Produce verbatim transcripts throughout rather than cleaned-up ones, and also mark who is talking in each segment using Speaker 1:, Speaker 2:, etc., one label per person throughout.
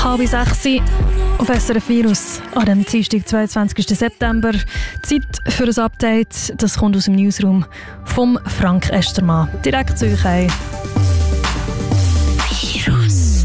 Speaker 1: Halb sechs auf S R F Virus an dem Dienstag, zweiundzwanzigsten September. Zeit für ein Update, das kommt aus dem Newsroom vom Frank Estermann. Direkt zu euch heim.
Speaker 2: Virus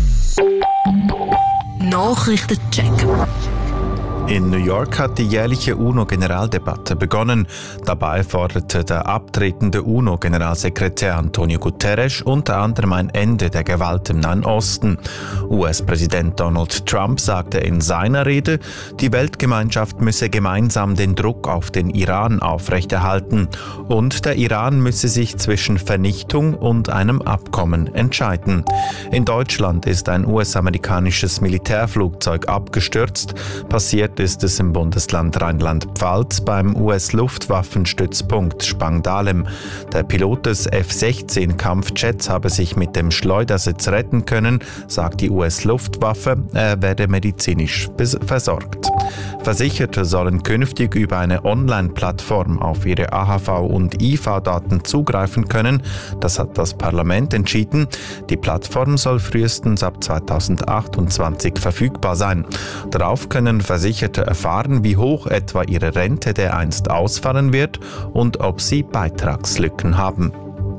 Speaker 2: Nachrichtencheck.
Speaker 3: In New York hat die jährliche UNO-Generaldebatte begonnen. Dabei forderte der abtretende UNO-Generalsekretär Antonio Guterres unter anderem ein Ende der Gewalt im Nahen Osten. U S-Präsident Donald Trump sagte in seiner Rede, die Weltgemeinschaft müsse gemeinsam den Druck auf den Iran aufrechterhalten und der Iran müsse sich zwischen Vernichtung und einem Abkommen entscheiden. In Deutschland ist ein U S-amerikanisches Militärflugzeug abgestürzt. Passiert ist es im Bundesland Rheinland-Pfalz beim U S-Luftwaffenstützpunkt Spangdahlem. Der Pilot des F sechzehn Kampfjets habe sich mit dem Schleudersitz retten können, sagt die U S-Luftwaffe, er werde medizinisch versorgt. Versicherte sollen künftig über eine Online-Plattform auf ihre A H V- und I V-Daten zugreifen können. Das hat das Parlament entschieden. Die Plattform soll frühestens ab zweitausendachtundzwanzig verfügbar sein. Darauf können Versicherte erfahren, wie hoch etwa ihre Rente dereinst ausfallen wird und ob sie Beitragslücken haben.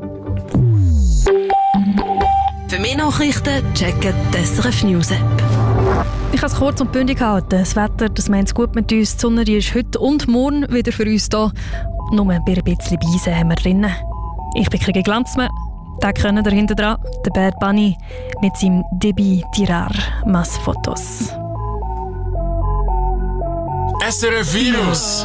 Speaker 2: Für mehr Nachrichten checken die S R F News App.
Speaker 1: Ich kann es kurz und bündig halten. Das Wetter, das meint es gut mit uns. Die Sonne, die ist heute und morgen wieder für uns da. Nur bei ein bisschen Beisen haben wir drinnen. Ich bin Kriege Glanzmann. Da können dahinter dran der Bad Bunny mit seinem Debut Tirar Mas Fotos.
Speaker 4: S R F Virus